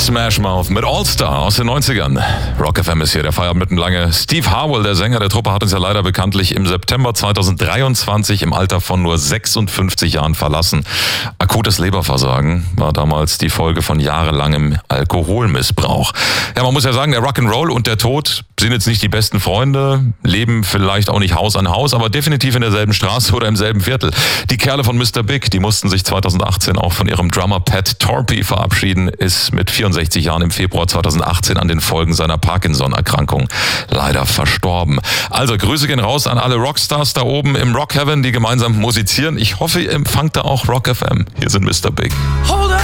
Smash Mouth mit All-Star aus den 90ern. Rock FM ist hier, der Feierabend mitten lange. Steve Harwell, der Sänger der Truppe, hat uns ja leider bekanntlich im September 2023 im Alter von nur 56 Jahren verlassen. Akutes Leberversagen war damals die Folge von jahrelangem Alkoholmissbrauch. Ja, man muss ja sagen, der Rock'n'Roll und der Tod sind jetzt nicht die besten Freunde, leben vielleicht auch nicht Haus an Haus, aber definitiv in derselben Straße oder im selben Viertel. Die Kerle von Mr. Big, die mussten sich 2018 auch von ihrem Drummer Pat Torpey verabschieden, ist mit 64 Jahren im Februar 2018 an den Folgen seiner Parkinson-Erkrankung leider verstorben. Also Grüße gehen raus an alle Rockstars da oben im Rock Heaven, die gemeinsam musizieren. Ich hoffe, ihr empfangt da auch Rock FM. Hier sind Mr. Big.